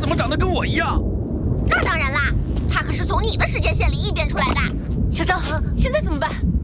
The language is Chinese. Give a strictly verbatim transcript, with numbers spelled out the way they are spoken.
么长得跟我一样？ 那当然啦，他可是从你的时间线里异变出来的。 小张，现在怎么办？